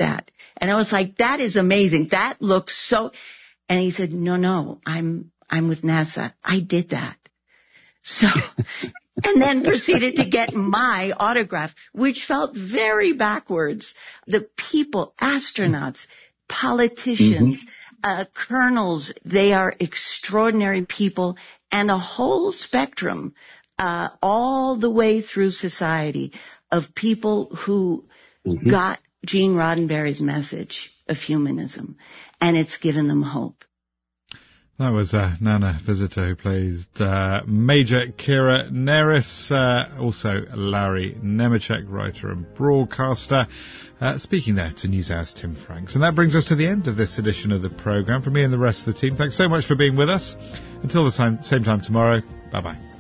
that. And I was like, that is amazing. That looks so, and he said, no, I'm with NASA. I did that. So, and then proceeded to get my autograph, which felt very backwards. The people, astronauts, politicians, colonels, they are extraordinary people, and a whole spectrum, all the way through society of people who got Gene Roddenberry's message of humanism, and it's given them hope. That was Nana Visitor, who plays Major Kira Nerys, also Larry Nemeczek, writer and broadcaster, speaking there to NewsHour's Tim Franks. And that brings us to the end of this edition of the programme. From me and the rest of the team, thanks so much for being with us. Until the same time tomorrow, bye-bye.